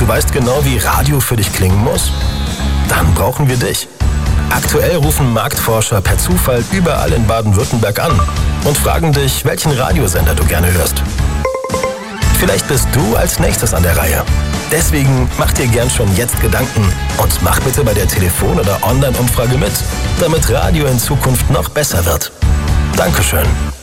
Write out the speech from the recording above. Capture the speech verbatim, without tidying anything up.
Du weißt genau, wie Radio für dich klingen muss? Dann brauchen wir dich. Aktuell rufen Marktforscher per Zufall überall in Baden-Württemberg an und fragen dich, welchen Radiosender du gerne hörst. Vielleicht bist du als nächstes an der Reihe. Deswegen mach dir gern schon jetzt Gedanken und mach bitte bei der Telefon- oder Online-Umfrage mit, damit Radio in Zukunft noch besser wird. Dankeschön.